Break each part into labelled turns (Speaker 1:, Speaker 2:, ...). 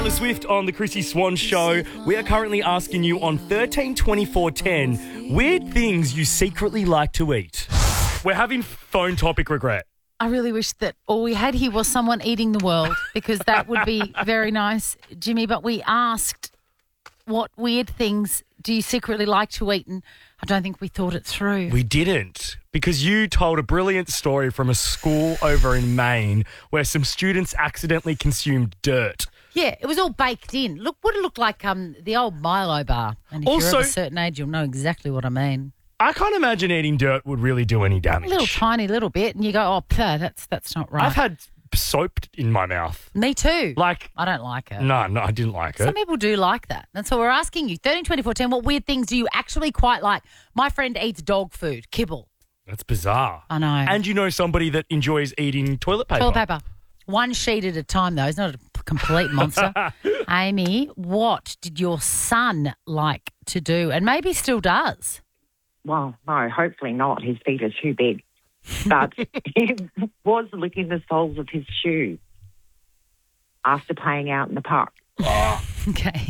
Speaker 1: Taylor Swift on the Chrissy Swan Show. We are currently asking you on 132410 weird things you secretly like to eat. We're having phone topic regret.
Speaker 2: I really wish that all we had here was someone eating the world, because that would be very nice, Jimmy. But we asked, what weird things do you secretly like to eat? And I don't think we thought it through.
Speaker 1: We didn't, because you told a brilliant story from a school over in Maine where some students accidentally consumed dirt.
Speaker 2: Yeah, it was all baked in. Look what it looked like, the old Milo bar. And if you're of a certain age, you'll know exactly what I mean.
Speaker 1: I can't imagine eating dirt would really do any damage.
Speaker 2: A little tiny little bit, and you go, oh, that's not right.
Speaker 1: I've had soap in my mouth.
Speaker 2: Me too.
Speaker 1: Like,
Speaker 2: I don't like it.
Speaker 1: No, I didn't like it.
Speaker 2: Some people do like that. That's what we're asking you. 132410, what weird things do you actually quite like? My friend eats dog food, kibble.
Speaker 1: That's bizarre.
Speaker 2: I know.
Speaker 1: And you know somebody that enjoys eating toilet paper.
Speaker 2: Toilet paper. One sheet at a time, though. He's not a complete monster. Amy, what did your son like to do, and maybe still does?
Speaker 3: Well, no, hopefully not. His feet are too big. But he was licking the soles of his shoes after playing out in the park.
Speaker 2: Okay.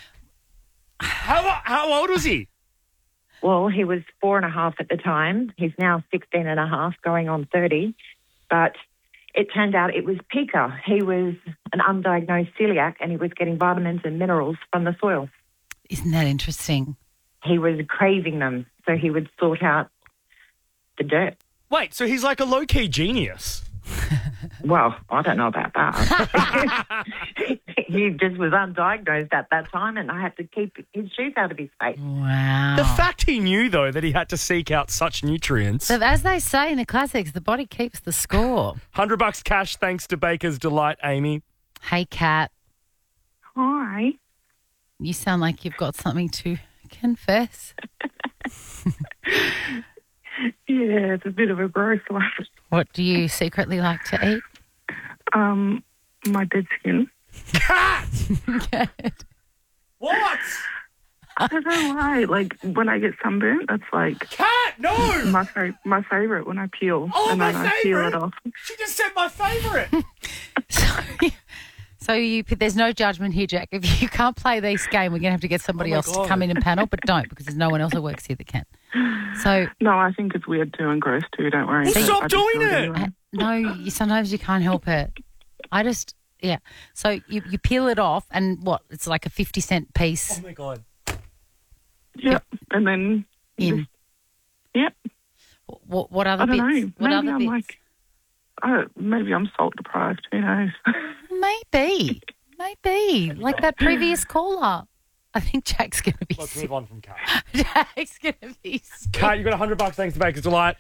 Speaker 1: How old was he?
Speaker 3: Well, he was 4.5 at the time. He's now 16.5, going on 30. But it turned out it was pica. He was an undiagnosed celiac, and he was getting vitamins and minerals from the soil.
Speaker 2: Isn't that interesting?
Speaker 3: He was craving them, so he would sort out the dirt.
Speaker 1: Wait, so he's like a low-key genius.
Speaker 3: Well, I don't know about that. He just was undiagnosed at that time, and I had to keep his shoes out of his face.
Speaker 2: Wow.
Speaker 1: The fact he knew, though, that he had to seek out such nutrients.
Speaker 2: So as they say in the classics, the body keeps the score.
Speaker 1: $100 cash thanks to Baker's Delight, Amy.
Speaker 2: Hey, Kat.
Speaker 3: Hi.
Speaker 2: You sound like you've got something to confess.
Speaker 4: Yeah, it's a bit of a gross one.
Speaker 2: What do you secretly like to eat?
Speaker 4: My dead skin.
Speaker 1: Cat! What?
Speaker 4: I don't know why. Like, when I get sunburnt, that's like
Speaker 1: Cat, no!
Speaker 4: my favourite when I peel.
Speaker 1: Oh,
Speaker 4: and
Speaker 1: my
Speaker 4: then I peel it
Speaker 1: favourite!
Speaker 4: off.
Speaker 1: She just said my favourite.
Speaker 2: So there's no judgment here, Jack. If you can't play this game, we're going to have to get somebody else to come in and panel, but don't, because there's no one else who works here that can. So
Speaker 4: No, I think it's weird too and gross too, don't worry.
Speaker 1: Well, stop
Speaker 4: I just
Speaker 1: doing
Speaker 4: do
Speaker 1: it!
Speaker 4: anyway.
Speaker 2: no, sometimes you can't help it. Yeah. So you peel it off, and what? It's like a 50-cent piece.
Speaker 1: Oh, my God.
Speaker 4: Yep. And then
Speaker 2: In.
Speaker 4: Yep.
Speaker 2: What other
Speaker 4: I don't
Speaker 2: bits?
Speaker 4: know.
Speaker 2: What
Speaker 4: Maybe
Speaker 2: other
Speaker 4: I'm
Speaker 2: bits?
Speaker 4: like, maybe I'm salt deprived. Who knows?
Speaker 2: Maybe. Like that previous caller. I think Jack's going to be
Speaker 1: Let's
Speaker 2: sick.
Speaker 1: move on from Cat.
Speaker 2: Jack's going to be sick.
Speaker 1: Cat, you got $100 thanks to Baker's Delight.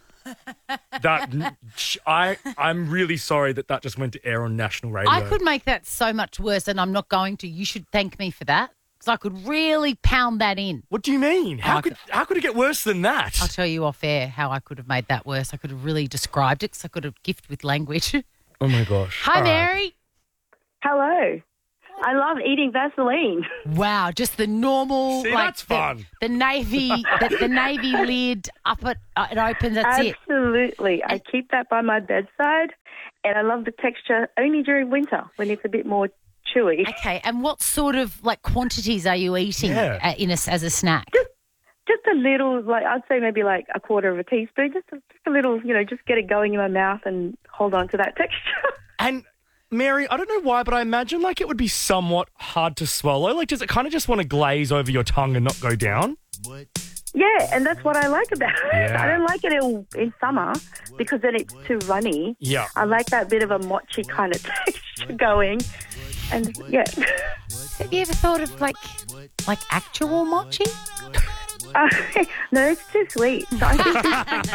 Speaker 1: I'm really sorry that just went to air on national radio.
Speaker 2: I could make that so much worse, and I'm not going to. You should thank me for that, because I could really pound that in.
Speaker 1: What do you mean? How could it get worse than that?
Speaker 2: I'll tell you off air how I could have made that worse. I could have really described it, because I could have gifted with language.
Speaker 1: Oh, my gosh.
Speaker 2: Hi,
Speaker 1: All right.
Speaker 2: Mary.
Speaker 5: Hello. I love eating Vaseline.
Speaker 2: Wow, just the normal,
Speaker 1: See,
Speaker 2: like
Speaker 1: that's fun.
Speaker 2: the navy, the navy lid up it opens. That's it.
Speaker 5: Absolutely. I keep that by my bedside, and I love the texture only during winter when it's a bit more chewy.
Speaker 2: Okay, and what sort of like quantities are you eating
Speaker 1: Yeah.
Speaker 2: as a snack?
Speaker 5: Just a little, like I'd say maybe like a quarter of a teaspoon, just a little, just get it going in my mouth and hold on to that texture.
Speaker 1: And Mary, I don't know why, but I imagine like it would be somewhat hard to swallow. Like, does it kind of just want to glaze over your tongue and not go down?
Speaker 5: Yeah, and that's what I like about it.
Speaker 1: Yeah.
Speaker 5: I don't like it in summer because then it's too runny.
Speaker 1: Yeah.
Speaker 5: I like that bit of a mochi kind of texture going. And yeah.
Speaker 2: Have you ever thought of like actual mochi?
Speaker 5: No, it's too sweet. So I think